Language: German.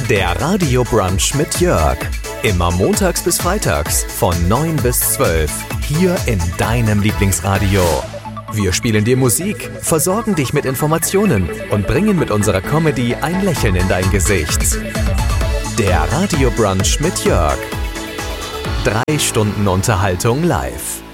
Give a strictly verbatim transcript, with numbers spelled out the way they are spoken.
Der Radio Brunch mit Jörg. Immer montags bis freitags von neun bis zwölf. Hier in deinem Lieblingsradio. Wir spielen dir Musik, versorgen dich mit Informationen und bringen mit unserer Comedy ein Lächeln in dein Gesicht. Der Radio Brunch mit Jörg. Drei Stunden Unterhaltung live.